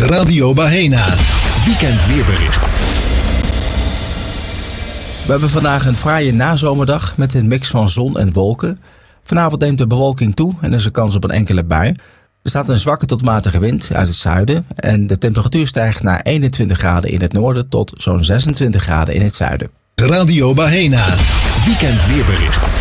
Radio Bahena. Weekend weerbericht. We hebben vandaag een fraaie nazomerdag met een mix van zon en wolken. Vanavond neemt de bewolking toe en er is een kans op een enkele bui. Er staat een zwakke tot matige wind uit het zuiden en de temperatuur stijgt naar 21 graden in het noorden tot zo'n 26 graden in het zuiden. Radio Bahena. Weekend weerbericht.